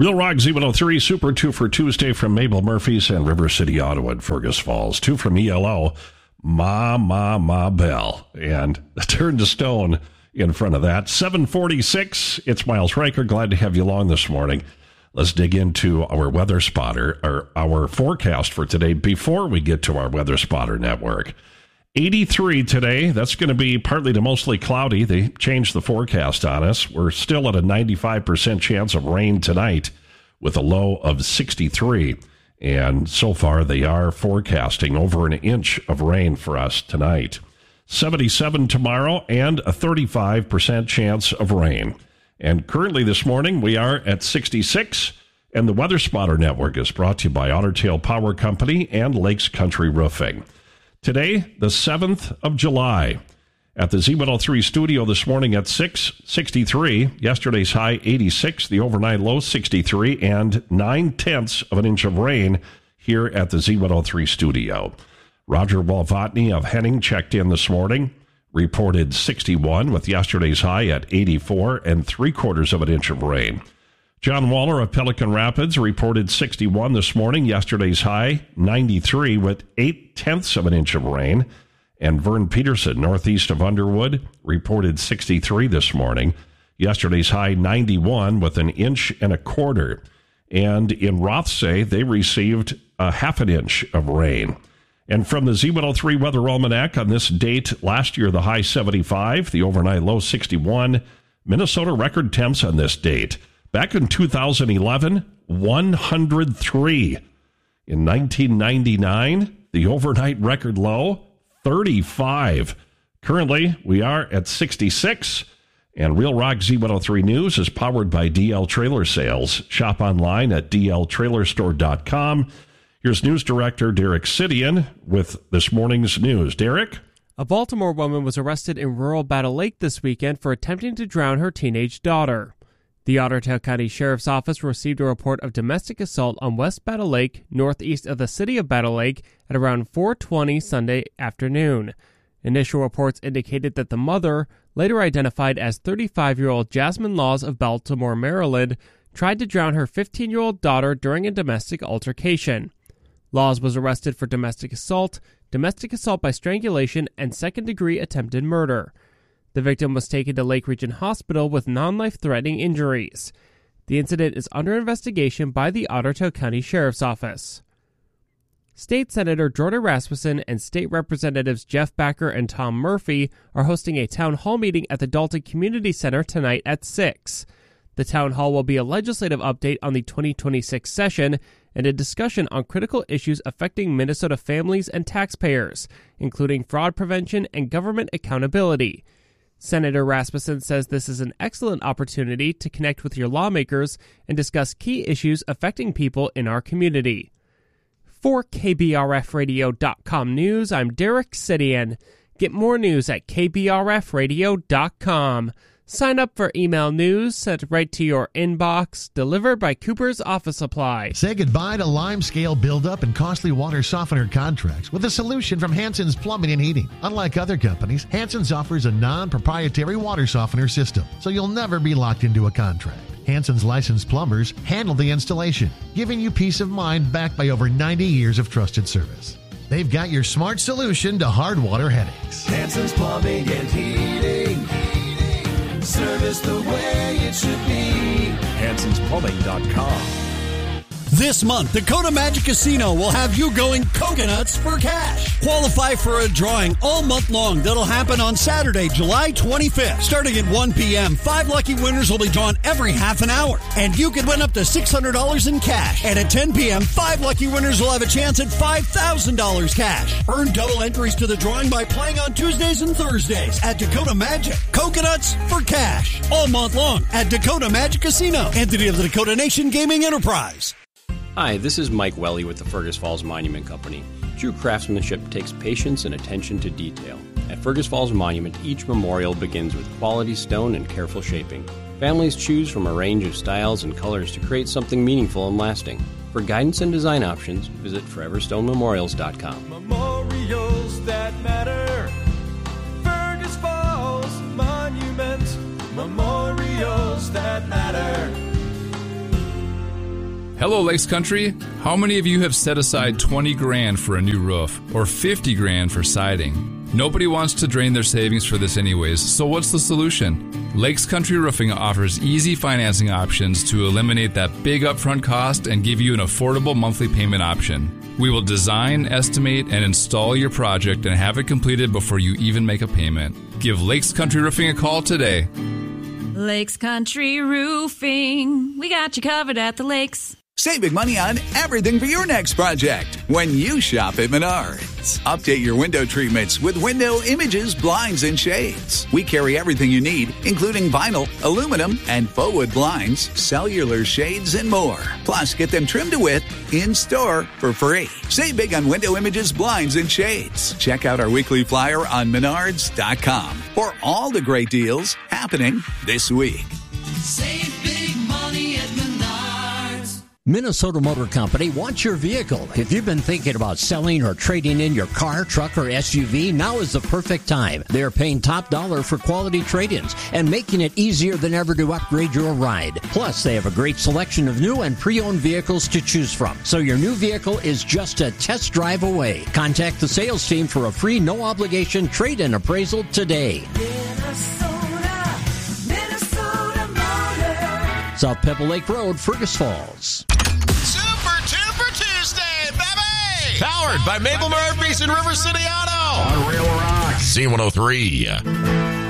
Real Rock Z103 Super 2 for Tuesday from Mabel Murphy's and River City Auto in Fergus Falls. 2 from ELO, Ma Bell. And a Turn to Stone in front of that. 746, it's Miles Riker. Glad to have you along this morning. Let's dig into our weather spotter, or our forecast for today before we get to our weather spotter network. 83 today. That's going to be partly to mostly cloudy. They changed the forecast on us. We're still at a 95% chance of rain tonight with a low of 63. And so far, they are forecasting over an inch of rain for us tonight. 77 tomorrow and a 35% chance of rain. And currently this morning, we are at 66. And the Weather Spotter Network is brought to you by Otter Tail Power Company and Lakes Country Roofing. Today, the 7th of July, at the Z103 studio this morning at 63. Yesterday's high, 86. The overnight low, 63. And 9/10 of an inch of rain here at the Z103 studio. Roger Walvotny of Henning checked in this morning, reported 61 with yesterday's high at 84 and 3/4 of an inch of rain. John Waller of Pelican Rapids reported 61 this morning. Yesterday's high, 93 with 8/10 of an inch of rain. And Vern Peterson, northeast of Underwood, reported 63 this morning. Yesterday's high, 91 with an inch and a quarter. And in Rothsay, they received a half an inch of rain. And from the Z103 Weather Almanac, on this date last year, the high 75, the overnight low 61. Minnesota record temps on this date. Back in 2011, 103. In 1999, the overnight record low, 35. Currently, we are at 66. And Real Rock Z103 News is powered by DL Trailer Sales. Shop online at dltrailerstore.com. Here's News Director Derek Sidian with this morning's news. Derek? A Baltimore woman was arrested in rural Battle Lake this weekend for attempting to drown her teenage daughter. The Otter Tail County Sheriff's Office received a report of domestic assault on West Battle Lake, northeast of the city of Battle Lake, at around 4:20 Sunday afternoon. Initial reports indicated that the mother, later identified as 35-year-old Jasmine Laws of Baltimore, Maryland, tried to drown her 15-year-old daughter during a domestic altercation. Laws was arrested for domestic assault by strangulation, and second-degree attempted murder. The victim was taken to Lake Region Hospital with non-life-threatening injuries. The incident is under investigation by the Otter Tail County Sheriff's Office. State Senator Jordan Rasmussen and State Representatives Jeff Backer and Tom Murphy are hosting a town hall meeting at the Dalton Community Center tonight at 6. The town hall will be a legislative update on the 2026 session and a discussion on critical issues affecting Minnesota families and taxpayers, including fraud prevention and government accountability. Senator Rasmussen says this is an excellent opportunity to connect with your lawmakers and discuss key issues affecting people in our community. For KBRFradio.com News, I'm Derek Sidian. Get more news at KBRFradio.com. Sign up for email news sent right to your inbox, delivered by Cooper's Office Supply. Say goodbye to limescale buildup and costly water softener contracts with a solution from Hanson's Plumbing and Heating. Unlike other companies, Hanson's offers a non-proprietary water softener system, so you'll never be locked into a contract. Hanson's licensed plumbers handle the installation, giving you peace of mind backed by over 90 years of trusted service. They've got your smart solution to hard water headaches. Hanson's Plumbing and Heating. Service the way it should be. Hanson'sPlumbing.com. This month, Dakota Magic Casino will have you going coconuts for cash. Qualify for a drawing all month long that'll happen on Saturday, July 25th. Starting at 1 p.m., 5 lucky winners will be drawn every half an hour. And you could win up to $600 in cash. And at 10 p.m., 5 lucky winners will have a chance at $5,000 cash. Earn double entries to the drawing by playing on Tuesdays and Thursdays at Dakota Magic. Coconuts for cash. All month long at Dakota Magic Casino. Entity of the Dakota Nation Gaming Enterprise. Hi, this is Mike Welly with the Fergus Falls Monument Company. True craftsmanship takes patience and attention to detail. At Fergus Falls Monument, each memorial begins with quality stone and careful shaping. Families choose from a range of styles and colors to create something meaningful and lasting. For guidance and design options, visit foreverstonememorials.com. Memorials that matter. Fergus Falls Monument. Memorials that matter. Hello, Lakes Country. How many of you have set aside 20 grand for a new roof or 50 grand for siding? Nobody wants to drain their savings for this anyways, so what's the solution? Lakes Country Roofing offers easy financing options to eliminate that big upfront cost and give you an affordable monthly payment option. We will design, estimate, and install your project and have it completed before you even make a payment. Give Lakes Country Roofing a call today. Lakes Country Roofing. We got you covered at the lakes. Save big money on everything for your next project when you shop at Menards. Update your window treatments with Window Images, Blinds, and Shades. We carry everything you need, including vinyl, aluminum, and faux wood blinds, cellular shades, and more. Plus, get them trimmed to width in-store for free. Save big on Window Images, Blinds, and Shades. Check out our weekly flyer on Menards.com for all the great deals happening this week. Save big money at Menards. Minnesota Motor Company wants your vehicle. If you've been thinking about selling or trading in your car, truck, or SUV, now is the perfect time. They're paying top dollar for quality trade-ins and making it easier than ever to upgrade your ride. Plus, they have a great selection of new and pre-owned vehicles to choose from. So your new vehicle is just a test drive away. Contact the sales team for a free, no-obligation trade-in appraisal today. Minnesota Motor. South Pebble Lake Road, Fergus Falls. Super Tuber Tuesday, baby! Powered by Mabel Murphy's and River City Auto. On Real Rock. Z103.